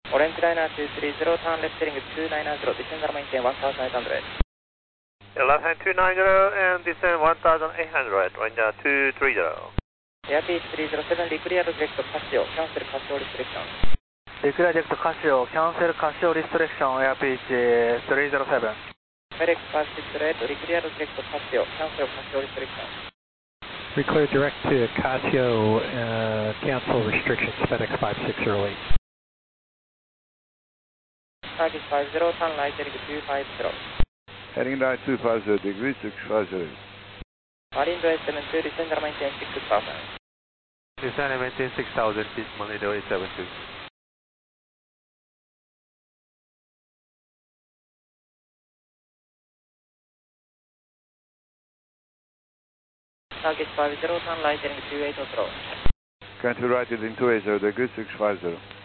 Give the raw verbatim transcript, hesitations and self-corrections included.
Orange Liner two three zero, turn left heading two nine zero, descend and maintain one thousand eight hundred. Left hand two nine zero and descend one thousand eight hundred, Ranger two three zero. Airbus three zero seven, declare direct Casio, cancel Casio restriction. Declare direct Casio, cancel Casio restriction, Airbus three zero seven. FedEx five six eight, declare direct Casio, cancel Casio restriction. We clear direct to Casio, uh, cancel restrictions, FedEx five six zero eight. Target five zero, turn right heading two five zero. Heading right two five zero degrees, six five zero. Marine Drive seven two, descend and maintain six thousand. Descend and maintain six thousand feet, Molino eight seven two. Target five zero, turn right heading two eight zero. Country right heading two eight zero degrees, six five zero.